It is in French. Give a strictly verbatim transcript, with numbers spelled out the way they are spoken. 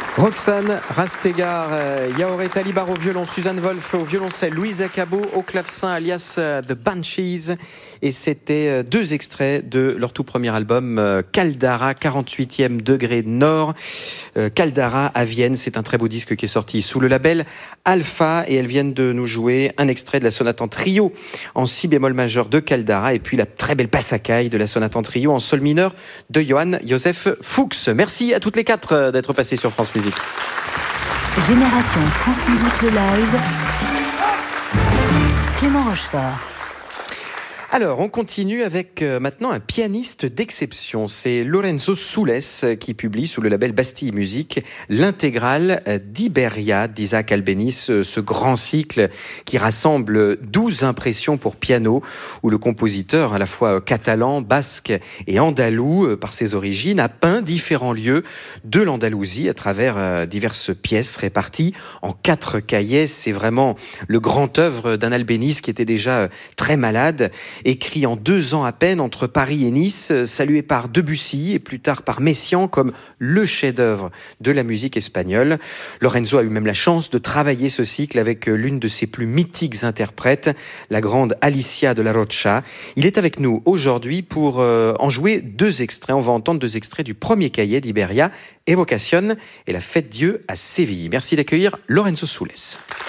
Roxane Rastégar, euh, Yaoré Talibar au violon, Suzanne Wolf au violoncelle, Louise Acabo au clavecin, alias euh, The Banshees. Et c'était euh, deux extraits de leur tout premier album, euh, Caldara, quarante-huitième degré nord. Euh, Caldara à Vienne, c'est un très beau disque qui est sorti sous le label Alpha. Et elles viennent de nous jouer un extrait de la sonate en trio en si bémol majeur de Caldara. Et puis la très belle passacaille de la sonate en trio en sol mineur de Johann Joseph Fuchs. Merci à toutes les quatre euh, d'être passées sur France Musique. Génération France Musique le live. Clément Rochefort. Alors, on continue avec euh, maintenant un pianiste d'exception. C'est Lorenzo Soules euh, qui publie sous le label Bastille Musique l'intégrale euh, d'Iberia d'Isaac Albéniz, euh, ce grand cycle qui rassemble douze impressions pour piano, où le compositeur, à la fois euh, catalan, basque et andalou euh, par ses origines, a peint différents lieux de l'Andalousie à travers euh, diverses pièces réparties en quatre cahiers. C'est vraiment le grand œuvre d'un Albéniz qui était déjà euh, très malade. Écrit en deux ans à peine entre Paris et Nice, salué par Debussy et plus tard par Messiaen comme le chef-d'œuvre de la musique espagnole. Lorenzo a eu même la chance de travailler ce cycle avec l'une de ses plus mythiques interprètes, la grande Alicia de la Rocha. Il est avec nous aujourd'hui pour euh, en jouer deux extraits. On va entendre deux extraits du premier cahier d'Iberia, Évocation et la Fête Dieu à Séville. Merci d'accueillir Lorenzo Soules.